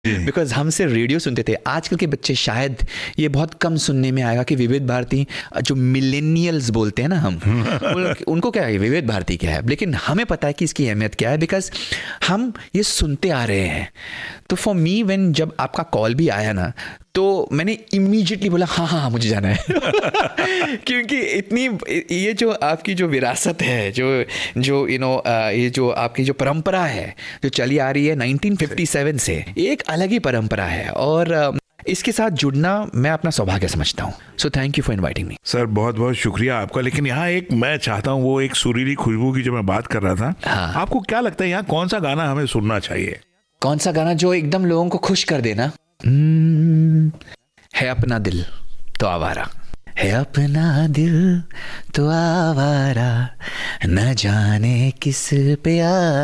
Because हम सिर्फ radio सुनते थे। आजकल के बच्चे शायद ये बहुत कम सुनने में आएगा कि विविध भारती, जो मिलेनियल्स बोलते हैं ना हम, उनको क्या है विविध भारती क्या है, लेकिन हमें पता है कि इसकी अहमियत क्या है, बिकॉज हम ये सुनते आ रहे हैं। तो फॉर मी व्हेन जब आपका कॉल भी आया ना, तो मैंने इमीडिएटली बोला हाँ हाँ मुझे जाना है क्योंकि इतनी ये जो आपकी जो विरासत है, जो ये जो आपकी जो परंपरा है जो चली आ रही है 1957 से, एक अलग ही परंपरा है, और इसके साथ जुड़ना मैं अपना सौभाग्य समझता हूँ। So thank you for inviting me. Sir बहुत बहुत शुक्रिया आपका। लेकिन यहाँ एक मैं चाहता हूँ, वो एक सुरीली खुशबू की जो मैं बात कर रहा था, हाँ। आपको क्या लगता है यहाँ कौन सा गाना हमें सुनना चाहिए? कौन सा गाना जो एकदम लोगों को खुश कर देना? है अपना दिल तो आवारा, है अपना दिल तो आवारा, न जाने किस पे